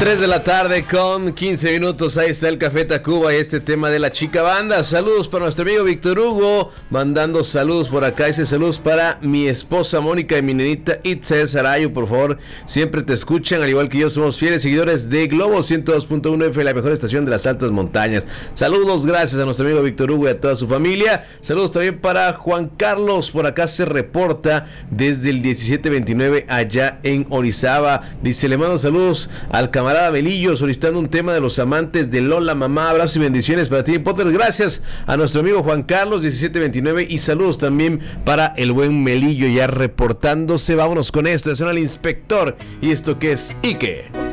3 de la tarde con 15 minutos, ahí está el Café Tacuba y este tema de la chica banda. Saludos para nuestro amigo Víctor Hugo, mandando saludos por acá, dice saludos para mi esposa Mónica y mi nenita Itzel Sarayo, por favor, siempre te escuchan, al igual que yo, somos fieles seguidores de Globo 102.1 F, la mejor estación de las altas montañas. Saludos, gracias a nuestro amigo Víctor Hugo y a toda su familia. Saludos también para Juan Carlos, por acá se reporta desde el 1729 allá en Orizaba, dice, le mando saludos al camarada Belillo solicitando un tema de los amantes de Lola Mamá. Abrazos y bendiciones para ti, Potter. Gracias a nuestro amigo Juan Carlos 1729 y saludos también para el buen Melillo ya reportándose. Vámonos con esto, es el inspector y esto que es Ike.